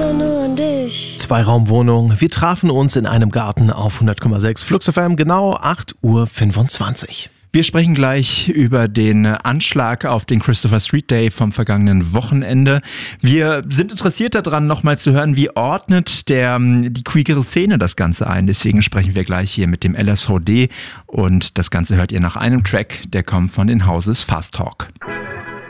doch nur an dich. Zweiraumwohnung. Wir trafen uns in einem Garten auf 100,6 Flux FM, genau 8:25 Uhr. Wir sprechen gleich über den Anschlag auf den Christopher Street Day vom vergangenen Wochenende. Wir sind interessiert daran, nochmal zu hören, wie ordnet die queere Szene das Ganze ein. Deswegen sprechen wir gleich hier mit dem LSVD und das Ganze hört ihr nach einem Track, der kommt von den Houses Fast Talk.